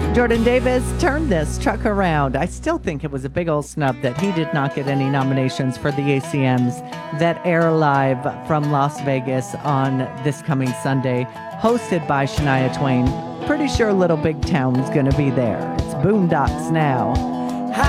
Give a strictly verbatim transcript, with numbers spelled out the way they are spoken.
Jordan Davis turned this truck around. I still think it was a big old snub that he did not get any nominations for the A C Ms that air live from Las Vegas on this coming Sunday, hosted by Shania Twain. Pretty sure Little Big Town's going to be there. It's Boondocks now.